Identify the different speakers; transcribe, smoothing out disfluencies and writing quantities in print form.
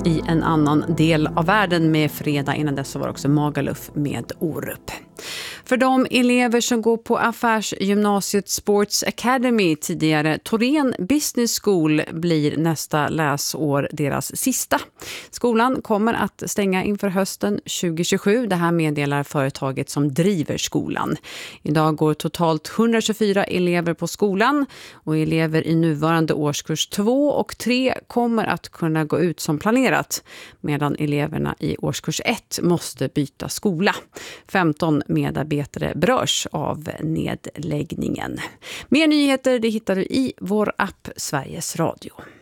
Speaker 1: i en annan del av världen med fredag. Innan dess så var det också Magaluf med Orup. För de elever som går på Affärsgymnasiet Sports Academy, tidigare Torén Business School, blir nästa läsår deras sista. Skolan kommer att stänga inför hösten 2027. Det här meddelar företaget som driver skolan. Idag går totalt 124 elever på skolan och elever i nuvarande årskurs 2 och 3 kommer att kunna gå ut som planerat, medan eleverna i årskurs 1 måste byta skola. 15 medarbetare berörs av nedläggningen. Mer nyheter det hittar du i vår app Sveriges Radio.